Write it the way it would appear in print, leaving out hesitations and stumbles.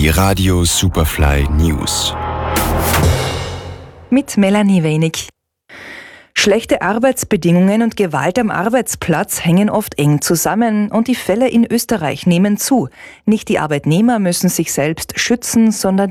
Die Radio Superfly News. Mit Melanie Wenig. Schlechte Arbeitsbedingungen und Gewalt am Arbeitsplatz hängen oft eng zusammen und die Fälle in Österreich nehmen zu. Nicht die Arbeitnehmer müssen sich selbst schützen, sondern